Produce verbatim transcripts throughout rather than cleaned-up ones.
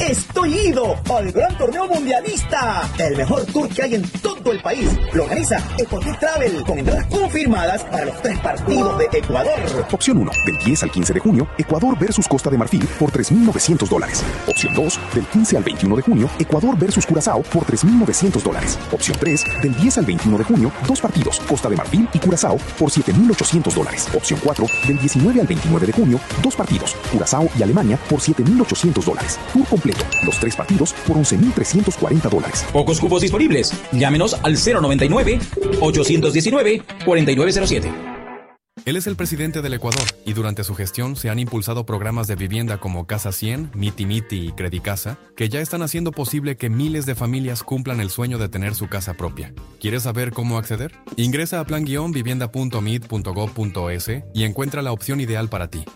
Estoy ido al gran torneo mundialista, el mejor tour que hay en todo el país. Lo organiza Ecotic Travel con entradas confirmadas para los tres partidos de Ecuador. Opción uno, del diez al quince de junio, Ecuador versus Costa de Marfil por tres mil novecientos dólares. Opción dos, del quince al veintiuno de junio, Ecuador versus Curazao por tres mil novecientos dólares. Opción tres, del diez al veintiuno de junio, dos partidos, Costa de Marfil y Curazao por siete mil ochocientos dólares. Opción cuatro, del diecinueve al veintinueve de junio, dos partidos, Curazao y Alemania por siete mil ochocientos dólares. Tour completo, los tres partidos por once mil trescientos cuarenta dólares. Pocos cupos disponibles. Llámenos al cero noventa y nueve, ochocientos diecinueve, cuarenta y nueve cero siete. Él es el presidente del Ecuador y durante su gestión se han impulsado programas de vivienda como Casa cien, Miti Miti y Credicasa, que ya están haciendo posible que miles de familias cumplan el sueño de tener su casa propia. ¿Quieres saber cómo acceder? Ingresa a plan vivienda punto mit punto gob punto es y encuentra la opción ideal para ti.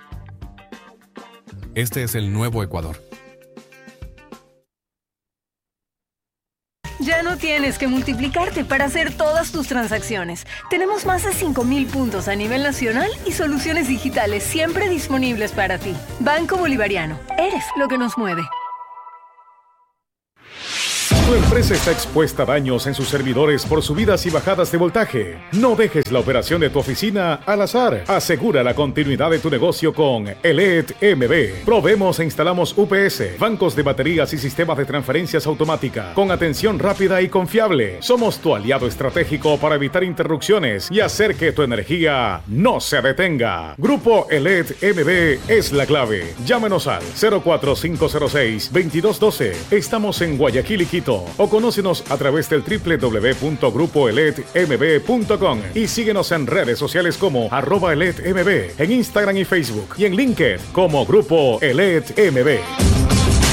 Este es el nuevo Ecuador. Ya no tienes que multiplicarte para hacer todas tus transacciones. Tenemos más de cinco mil puntos a nivel nacional y soluciones digitales siempre disponibles para ti. Banco Bolivariano. Eres lo que nos mueve. Tu empresa está expuesta a daños en sus servidores por subidas y bajadas de voltaje. No dejes la operación de tu oficina al azar. Asegura la continuidad de tu negocio con Elet M B. Proveemos e instalamos U P S, bancos de baterías y sistemas de transferencias automática con atención rápida y confiable. Somos tu aliado estratégico para evitar interrupciones y hacer que tu energía no se detenga. Grupo Elet M B es la clave. Llámenos al cero cuatro cinco cero seis, veintidós doce. Estamos en Guayaquil y Quito. O conócenos a través del doble u doble u doble u punto grupo elet m b punto com y síguenos en redes sociales como arroba eletmb, en Instagram y Facebook y en LinkedIn como Grupo Elet M B.